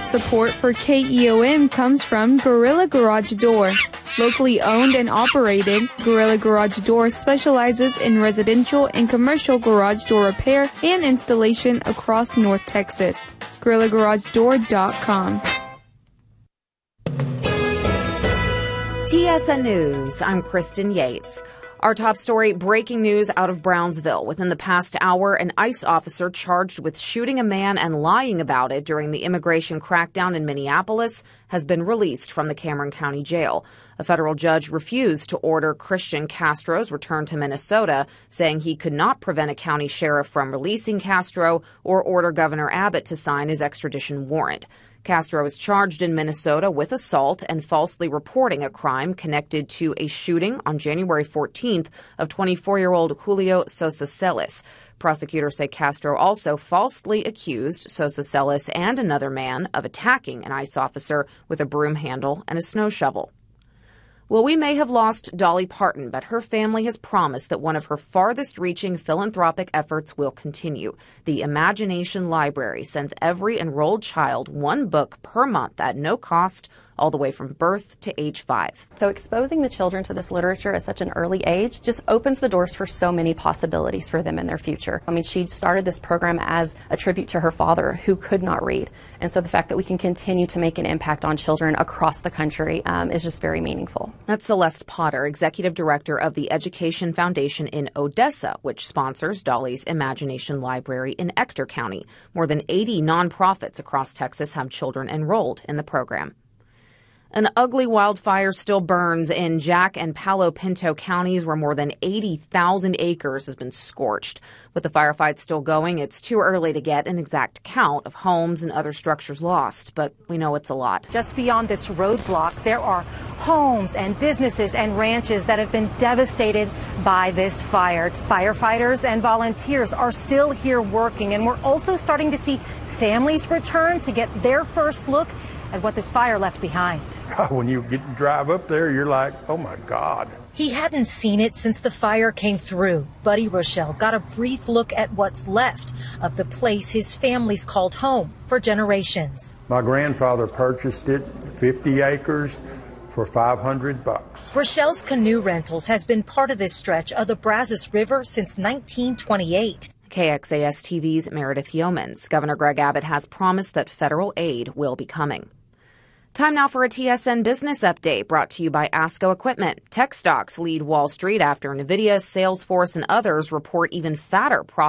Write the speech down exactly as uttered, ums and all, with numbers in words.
Support for K E O M comes from Gorilla Garage Door. Locally owned and operated, Gorilla Garage Door specializes in residential and commercial garage door repair and installation across North Texas. gorilla garage door dot com. T S N News, I'm Kristen Yates. Our top story, breaking news out of Brownsville. Within the past hour, an ICE officer charged with shooting a man and lying about it during the immigration crackdown in Minneapolis has been released from the Cameron County Jail. A federal judge refused to order Christian Castro's return to Minnesota, saying he could not prevent a county sheriff from releasing Castro or order Governor Abbott to sign his extradition warrant. Castro is charged in Minnesota with assault and falsely reporting a crime connected to a shooting on January fourteenth of twenty-four-year-old Julio Sosa Celis. Prosecutors say Castro also falsely accused Sosa Celis and another man of attacking an ICE officer with a broom handle and a snow shovel. Well, we may have lost Dolly Parton, but her family has promised that one of her farthest-reaching philanthropic efforts will continue. The Imagination Library sends every enrolled child one book per month at no cost, all the way from birth to age five. So exposing the children to this literature at such an early age just opens the doors for so many possibilities for them in their future. I mean, she started this program as a tribute to her father, who could not read. And so the fact that we can continue to make an impact on children across the country um, is just very meaningful. That's Celeste Potter, Executive Director of the Education Foundation in Odessa, which sponsors Dolly's Imagination Library in Ector County. More than eighty nonprofits across Texas have children enrolled in the program. An ugly wildfire still burns in Jack and Palo Pinto counties, where more than eighty thousand acres has been scorched. With the firefight still going, it's too early to get an exact count of homes and other structures lost, but we know it's a lot. Just beyond this roadblock, there are homes and businesses and ranches that have been devastated by this fire. Firefighters and volunteers are still here working, and we're also starting to see families return to get their first look at what this fire left behind. When you get to drive up there, you're like, oh my God. He hadn't seen it since the fire came through. Buddy Rochelle got a brief look at what's left of the place his family's called home for generations. My grandfather purchased it, fifty acres, for five hundred bucks. Rochelle's Canoe Rentals has been part of this stretch of the Brazos River since nineteen twenty-eight. K X A S T V's Meredith Yeomans. Governor Greg Abbott has promised that federal aid will be coming. Time now for a T S N business update brought to you by ASCO Equipment. Tech stocks lead Wall Street after NVIDIA, Salesforce, and others report even fatter profits.